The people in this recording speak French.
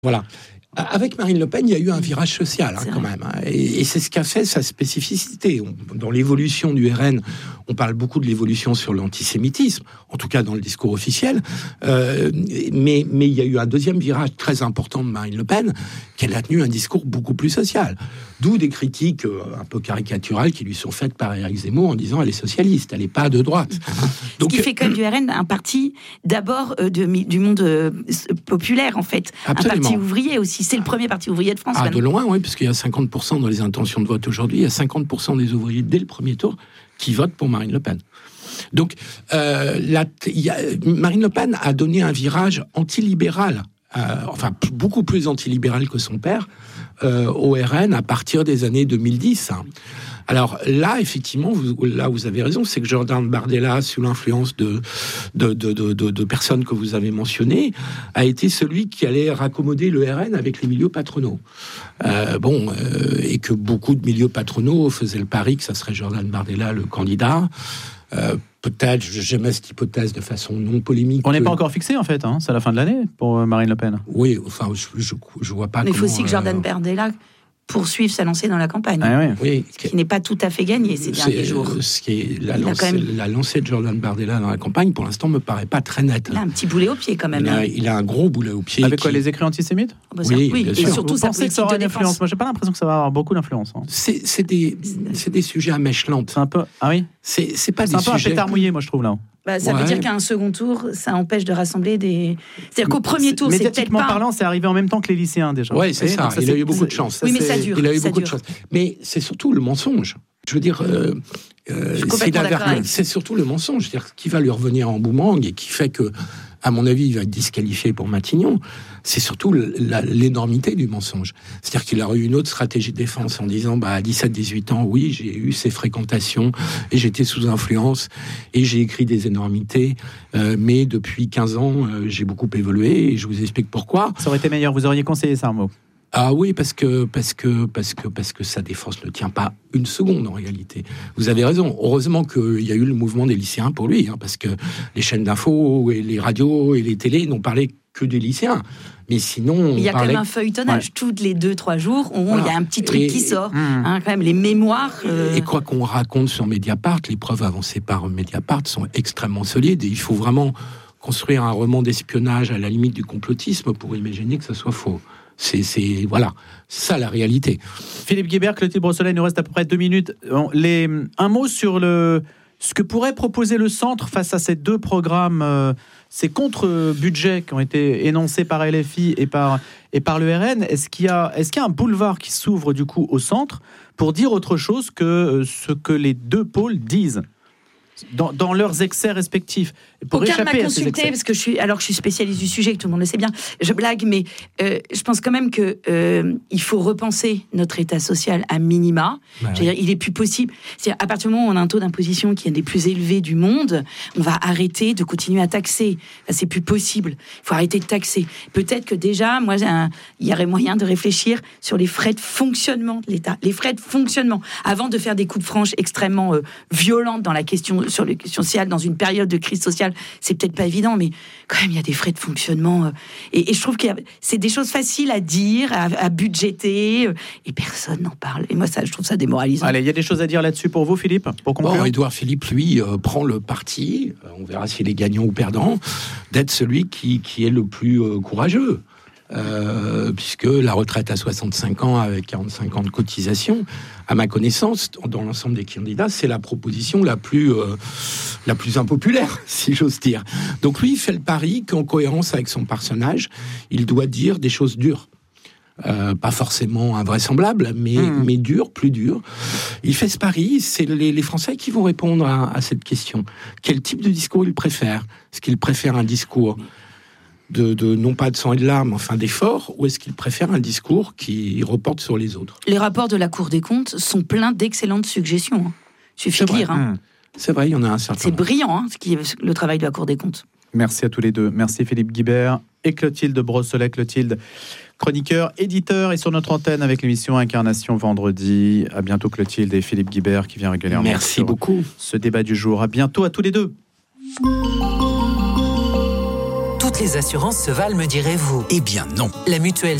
Voilà. Avec Marine Le Pen, il y a eu un virage social, quand même. Et c'est ce qu'a fait sa spécificité. Dans l'évolution du RN, on parle beaucoup de l'évolution sur l'antisémitisme, en tout cas dans le discours officiel. Mais il y a eu un deuxième virage très important de Marine Le Pen, qu'elle a tenu un discours beaucoup plus social. D'où des critiques un peu caricaturales qui lui sont faites par Éric Zemmour en disant elle est socialiste, elle n'est pas de droite. Donc, ce qui fait quand même du RN un parti d'abord du monde populaire, en fait. Absolument. Un parti ouvrier aussi. C'est le premier parti ouvrier de France. De loin, oui, parce qu'il y a 50% dans les intentions de vote aujourd'hui. Il y a 50% des ouvriers dès le premier tour qui votent pour Marine Le Pen. Donc, Marine Le Pen a donné un virage antilibéral, beaucoup plus antilibéral que son père, au RN à partir des années 2010. Alors là, effectivement, vous avez raison, c'est que Jordan Bardella, sous l'influence de personnes que vous avez mentionnées, a été celui qui allait raccommoder le RN avec les milieux patronaux. Et que beaucoup de milieux patronaux faisaient le pari que ça serait Jordan Bardella le candidat. Peut-être, j'aimais cette hypothèse de façon non polémique. On n'est pas encore fixé, en fait, c'est à la fin de l'année pour Marine Le Pen. Oui, enfin, je vois pas. Mais il faut aussi que Jordan Bardella poursuivre sa lancée dans la campagne. Oui. Ce qui n'est pas tout à fait gagné ces derniers jours. La lancée de Jordan Bardella dans la campagne, pour l'instant, me paraît pas très nette. Il a un petit boulet au pied, quand même. Il a un gros boulet au pied. Avec quoi, les écrits antisémites ? Oui, et surtout sa politique ça aura de une défense. influence. Moi, j'ai pas l'impression que ça va avoir beaucoup d'influence. C'est des sujets à mèche lente. C'est un peu... Ah oui ? C'est pas des sujets... C'est un peu un pétard mouillé, moi, je trouve, là. Ça veut dire qu'à un second tour, ça empêche de rassembler des... C'est-à-dire qu'au premier tour, c'est peut-être pas... Médiatiquement parlant, c'est arrivé en même temps que les lycéens, déjà. Oui, c'est ça. Il a eu beaucoup de chance. Oui, mais ça dure. Il a eu beaucoup de chance. Mais c'est surtout le mensonge. Je veux dire... c'est surtout le mensonge. C'est-à-dire qui va lui revenir en boomerang et qui fait que, à mon avis, il va être disqualifié pour Matignon. C'est surtout l'énormité du mensonge. C'est-à-dire qu'il aurait eu une autre stratégie de défense en disant, à 17-18 ans, oui, j'ai eu ces fréquentations et j'étais sous influence et j'ai écrit des énormités, mais depuis 15 ans, j'ai beaucoup évolué et je vous explique pourquoi. Ça aurait été meilleur, vous auriez conseillé ça, Arnaud. Ah oui, parce que sa défense ne tient pas une seconde en réalité. Vous avez raison. Heureusement qu'il y a eu le mouvement des lycéens pour lui, parce que les chaînes d'infos et les radios et les télés n'ont parlé que des lycéens. Mais sinon, il y a quand même un feuilletonnage. Ouais. Toutes les 2-3 jours, il y a un petit truc qui sort. Quand même, les mémoires... Et quoi qu'on raconte sur Mediapart, les preuves avancées par Mediapart sont extrêmement solides. Et il faut vraiment construire un roman d'espionnage à la limite du complotisme pour imaginer que ça soit faux. C'est ça la réalité. Philippe Guibert, Clotilde Brossolet, il nous reste à peu près 2 minutes. Un mot sur ce que pourrait proposer le centre face à ces deux programmes, ces contre-budgets qui ont été énoncés par LFI et par le RN. Est-ce qu'il y a un boulevard qui s'ouvre du coup au centre pour dire autre chose que ce que les deux pôles disent dans leurs excès respectifs? Aucun ne m'a consulté parce que je suis spécialiste du sujet, que tout le monde le sait bien. Je blague, mais je pense quand même que il faut repenser notre État social à minima. C'est-à-dire, il est plus possible. C'est-à-dire, à partir du moment où on a un taux d'imposition qui est un des plus élevés du monde, on va arrêter de continuer à taxer. C'est plus possible. Il faut arrêter de taxer. Peut-être que déjà, il y aurait moyen de réfléchir sur les frais de fonctionnement de l'État, les frais de fonctionnement, avant de faire des coupes franches extrêmement violentes dans la question sur les questions sociales dans une période de crise sociale. C'est peut-être pas évident, mais quand même, il y a des frais de fonctionnement. Et je trouve que c'est des choses faciles à dire, à budgéter, et personne n'en parle. Et moi, je trouve ça démoralisant. Allez, il y a des choses à dire là-dessus pour vous, Philippe, pour conclure. Édouard Philippe, lui, prend le parti, on verra s'il est gagnant ou perdant, d'être celui qui est le plus courageux. Puisque la retraite à 65 ans avec 45 ans de cotisation, à ma connaissance, dans l'ensemble des candidats, c'est la proposition la plus impopulaire, si j'ose dire. Donc lui, il fait le pari qu'en cohérence avec son personnage, il doit dire des choses dures. Pas forcément invraisemblables, mais dures, plus dures. Il fait ce pari, c'est les Français qui vont répondre à cette question. Quel type de discours ils préfèrent ? Est-ce qu'ils préfèrent un discours non pas de sang et de larmes, enfin d'efforts, ou est-ce qu'ils préfèrent un discours qui reporte sur les autres ? Les rapports de la Cour des comptes sont pleins d'excellentes suggestions. Suffit de lire. C'est vrai, il y en a un certain nombre. C'est brillant, le travail de la Cour des comptes. Merci à tous les deux. Merci Philippe Guibert et Clotilde Brossolet. Clotilde, chroniqueur, éditeur, et sur notre antenne avec l'émission Incarnation vendredi. À bientôt Clotilde, et Philippe Guibert qui vient régulièrement. Merci beaucoup. Ce débat du jour. À bientôt à tous les deux. Toutes Toutes les assurances se valent, me direz-vous. Eh bien non. La mutuelle